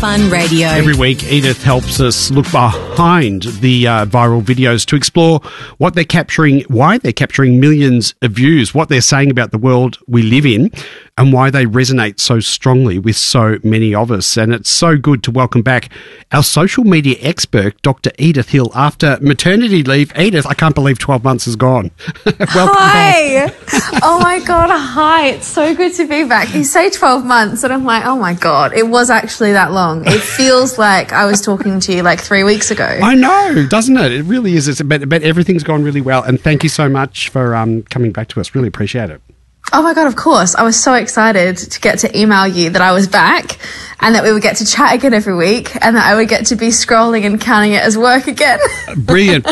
Fun Radio. Every week, Edith helps us look behind the viral videos to explore what they're capturing, why they're capturing millions of views, what they're saying about the world we live in, and why they resonate so strongly with so many of us. And it's so good to welcome back our social media expert, Dr. Edith Hill, after maternity leave. Edith, I can't believe 12 months is gone. Welcome back. Oh my God, hi. It's so good to be back. You say 12 months and I'm like, oh my God, it was actually that long. It feels like I was talking to you like 3 weeks ago. I know, doesn't it? It really is. But everything's gone really well. And thank you so much for coming back to us. Really appreciate it. Oh my God, of course. I was so excited to get to email you that I was back and that we would get to chat again every week and that I would get to be scrolling and counting it as work again. Brilliant.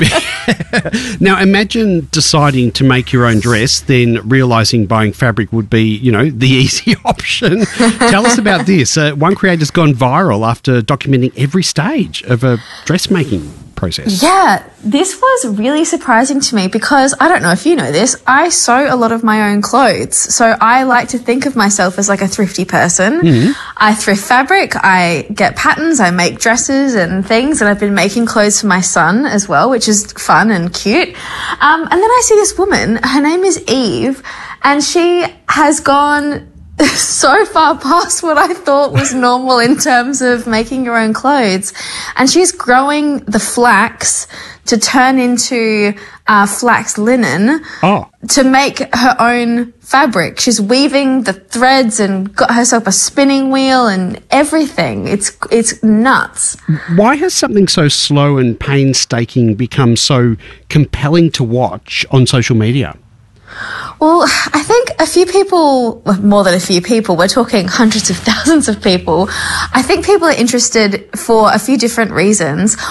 Now, imagine deciding to make your own dress, then realising buying fabric would be, you know, the easy option. Tell us about this. One creator's gone viral after documenting every stage of a dressmaking process. Yeah, this was really surprising to me because I don't know if you know this, I sew a lot of my own clothes. So I like to think of myself as like a thrifty person. Mm-hmm. I thrift fabric, I get patterns, I make dresses and things, and I've been making clothes for my son as well, which is fun and cute. And then I see this woman, her name is Eve, and she has gone so far past what I thought was normal in terms of making your own clothes. And she's growing the flax to turn into flax linen to make her own fabric. She's weaving the threads and got herself a spinning wheel and everything. It's nuts. Why has something so slow and painstaking become so compelling to watch on social media? Well, I think a few people, more than a few people, we're talking hundreds of thousands of people. I think people are interested for a few different reasons.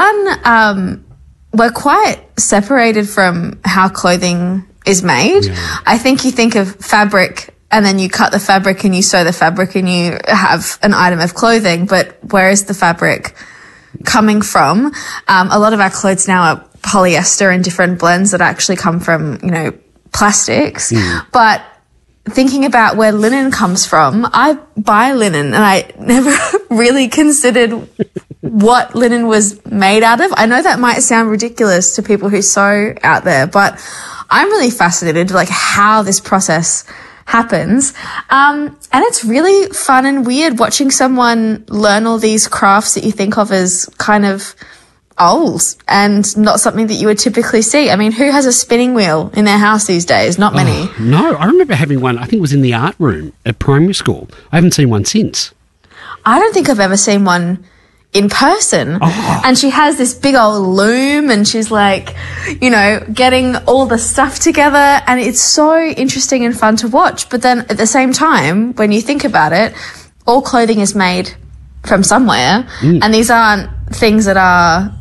One, we're quite separated from how clothing is made. Yeah. I think you think of fabric and then you cut the fabric and you sew the fabric and you have an item of clothing, but where is the fabric coming from? A lot of our clothes now are polyester and different blends that actually come from, you know, plastics. But thinking about where linen comes from, I buy linen and I never really considered what linen was made out of. I know that might sound ridiculous to people who sew out there, but I'm really fascinated like how this process happens. And it's really fun and weird watching someone learn all these crafts that you think of as kind of old and not something that you would typically see. I mean, who has a spinning wheel in their house these days? Not many. No, I remember having one, I think it was in the art room at primary school. I haven't seen one since. I don't think I've ever seen one in person. And she has this big old loom and she's like, you know, getting all the stuff together, and it's so interesting and fun to watch. But then at the same time, when you think about it, all clothing is made from somewhere, and these aren't things that are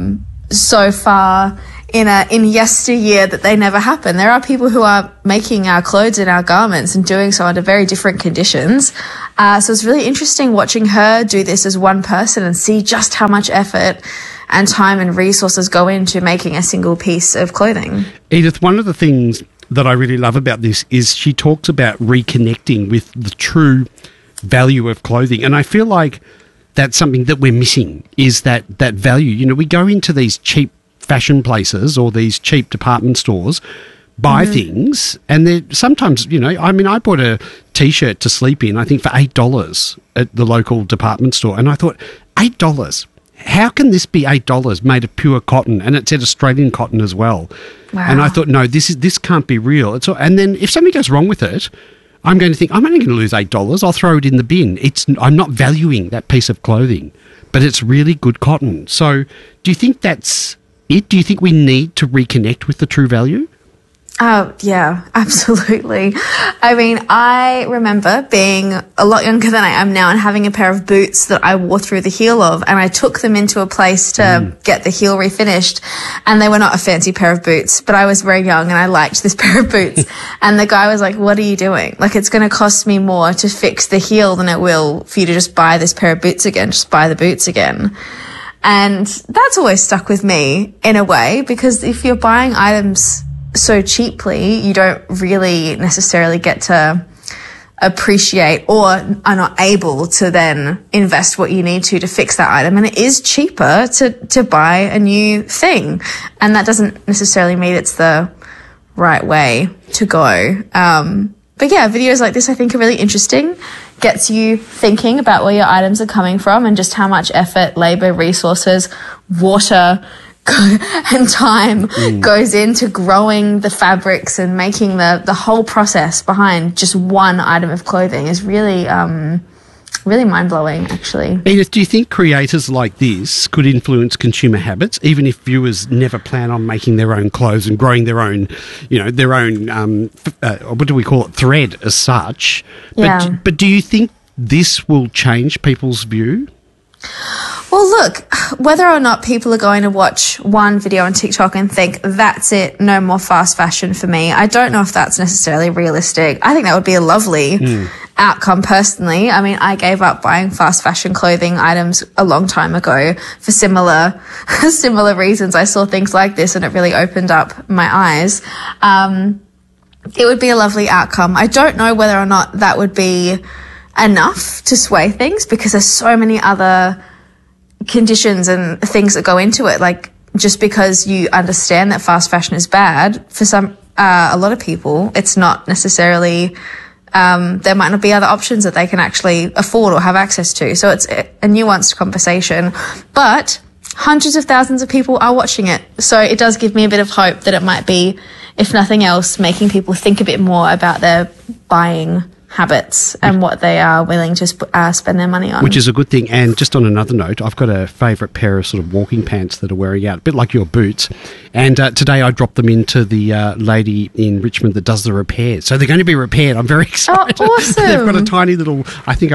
so far in yesteryear that they never happen. There are people who are making our clothes and our garments and doing so under very different conditions. So it's really interesting watching her do this as one person and see just how much effort and time and resources go into making a single piece of clothing. Edith, one of the things that I really love about this is she talks about reconnecting with the true value of clothing. And I feel like that's something that we're missing, is that value. You know, we go into these cheap fashion places or these cheap department stores, buy things, and they're sometimes, you know, I mean, I bought a T-shirt to sleep in, I think for $8 at the local department store. And I thought, $8? How can this be $8 made of pure cotton? And it said Australian cotton as well. Wow. And I thought, no, this can't be real. And then if something goes wrong with it, I'm going to think, I'm only going to lose $8. I'll throw it in the bin. I'm not valuing that piece of clothing, but it's really good cotton. So do you think that's it? Do you think we need to reconnect with the true value? Oh, yeah, absolutely. I mean, I remember being a lot younger than I am now and having a pair of boots that I wore through the heel of, and I took them into a place to get the heel refinished, and they were not a fancy pair of boots, but I was very young and I liked this pair of boots. And the guy was like, what are you doing? Like, it's going to cost me more to fix the heel than it will for you to just buy this pair of boots again, just buy the boots again. And that's always stuck with me in a way, because if you're buying items so cheaply, you don't really necessarily get to appreciate or are not able to then invest what you need to fix that item. And it is cheaper to buy a new thing. And that doesn't necessarily mean it's the right way to go. But yeah, videos like this I think are really interesting. Gets you thinking about where your items are coming from and just how much effort, labor, resources, water, and time goes into growing the fabrics and making the whole process behind just one item of clothing is really really mind-blowing, actually. Edith, do you think creators like this could influence consumer habits, even if viewers never plan on making their own clothes and growing their own, what do we call it, thread as such? Yeah. But do you think this will change people's view? Well, look, whether or not people are going to watch one video on TikTok and think, that's it, no more fast fashion for me, I don't know if that's necessarily realistic. I think that would be a lovely outcome personally. I mean, I gave up buying fast fashion clothing items a long time ago for similar reasons. I saw things like this and it really opened up my eyes. It would be a lovely outcome. I don't know whether or not that would be enough to sway things because there's so many other conditions and things that go into it. Like, just because you understand that fast fashion is bad, for a lot of people, it's not necessarily, there might not be other options that they can actually afford or have access to. So it's a nuanced conversation, but hundreds of thousands of people are watching it. So it does give me a bit of hope that it might be, if nothing else, making people think a bit more about their buying habits and what they are willing to spend their money on. Which is a good thing. And just on another note, I've got a favourite pair of sort of walking pants that are wearing out, a bit like your boots. And today I dropped them into the lady in Richmond that does the repairs. So they're going to be repaired. I'm very excited. Oh, awesome. They've got a tiny little, I think,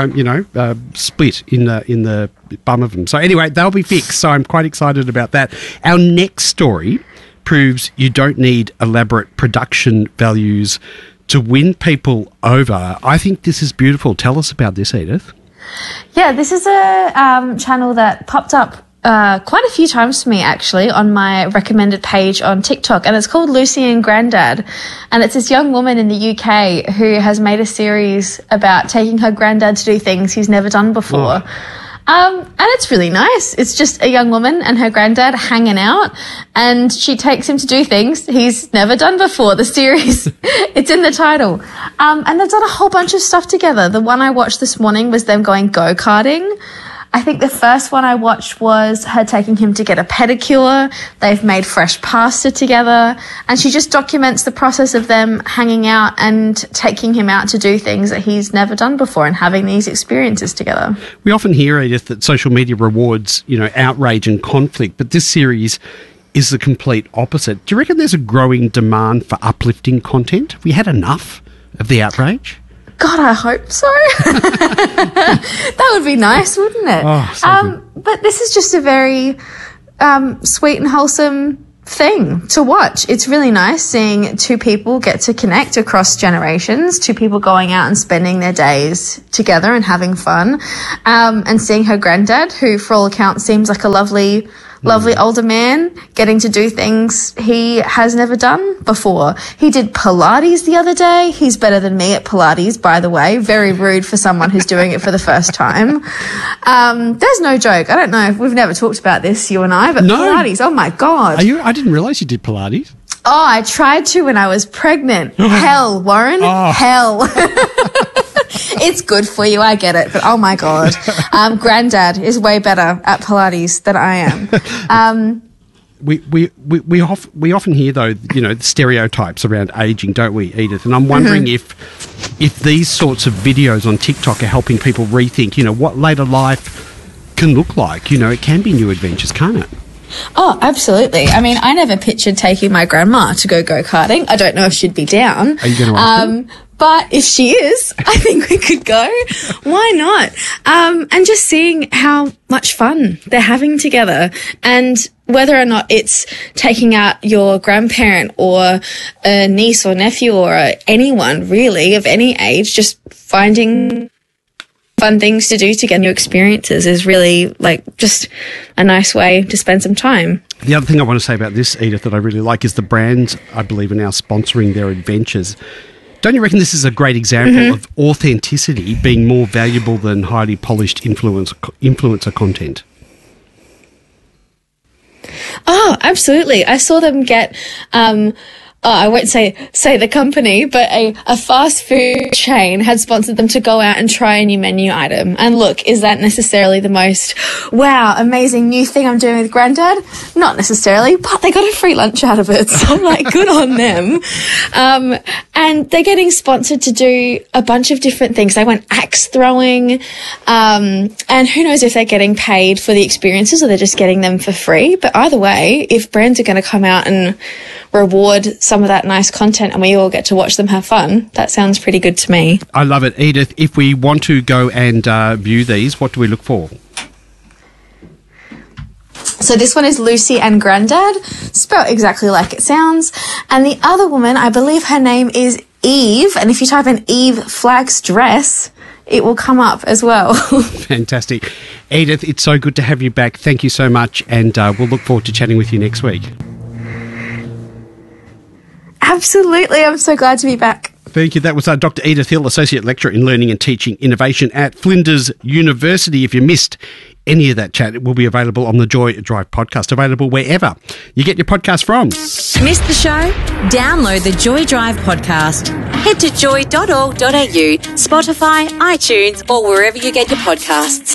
split in the bum of them. So anyway, they'll be fixed. So I'm quite excited about that. Our next story proves you don't need elaborate production values to win people over. I think this is beautiful. Tell us about this, Edith. Yeah, this is a channel that popped up quite a few times for me, actually, on my recommended page on TikTok, and it's called Lucy and Grandad. And it's this young woman in the UK who has made a series about taking her granddad to do things he's never done before. And it's really nice. It's just a young woman and her granddad hanging out, and she takes him to do things he's never done before. The series, it's in the title. And they've done a whole bunch of stuff together. The one I watched this morning was them going go-karting. I think the first one I watched was her taking him to get a pedicure. They've made fresh pasta together, and she just documents the process of them hanging out and taking him out to do things that he's never done before and having these experiences together. We often hear, Edith, that social media rewards, outrage and conflict, but this series is the complete opposite. Do you reckon there's a growing demand for uplifting content? Have we had enough of the outrage? God, I hope so. That would be nice, wouldn't it? Oh, so but this is just a very sweet and wholesome thing to watch. It's really nice seeing two people get to connect across generations, two people going out and spending their days together and having fun, and seeing her granddad, who for all accounts seems like a lovely older man, getting to do things he has never done before. He did Pilates the other day. He's better than me at Pilates, by the way. Very rude for someone who's doing it for the first time. There's no joke. I don't know if we've never talked about this, you and I, but no. Pilates, oh my God. I didn't realise you did Pilates. Oh, I tried to when I was pregnant. Hell, Warren. Oh. Hell. It's good for you, I get it, but oh my God. Granddad is way better at Pilates than I am. We often hear, though, the stereotypes around aging, don't we, Edith? And I'm wondering if these sorts of videos on TikTok are helping people rethink, what later life can look like. It can be new adventures, can't it? Oh, absolutely. I mean, I never pictured taking my grandma to go-karting. I don't know if she'd be down. Are you going to ask her? But if she is, I think we could go. Why not? And just seeing how much fun they're having together, and whether or not it's taking out your grandparent or a niece or nephew or anyone really of any age, just finding fun things to do together, new experiences is really just a nice way to spend some time. The other thing I want to say about this, Edith, that I really like is the brands, I believe, are now sponsoring their adventures. Don't you reckon this is a great example of authenticity being more valuable than highly polished influencer content? Oh, absolutely. I saw them get, I won't say the company, but a fast food chain had sponsored them to go out and try a new menu item. And look, is that necessarily the most, wow, amazing new thing I'm doing with Grandad? Not necessarily, but they got a free lunch out of it. So I'm like, good on them. And they're getting sponsored to do a bunch of different things. They went axe throwing, and who knows if they're getting paid for the experiences or they're just getting them for free. But either way, if brands are going to come out and reward some of that nice content and we all get to watch them have fun, that sounds pretty good to me. I love it. Edith, if we want to go and view these, what do we look for? So this one is Lucy and Grandad, spelled exactly like it sounds. And the other woman, I believe her name is Eve. And if you type in Eve Flax dress, it will come up as well. Fantastic. Edith, it's so good to have you back. Thank you so much. And we'll look forward to chatting with you next week. Absolutely. I'm so glad to be back. Thank you. That was Dr. Edith Hill, Associate Lecturer in Learning and Teaching Innovation at Flinders University. If you missed any of that chat, it will be available on the Joy Drive podcast, available wherever you get your podcast from. Missed the show? Download the Joy Drive podcast. Head to joy.org.au, Spotify, iTunes, or wherever you get your podcasts.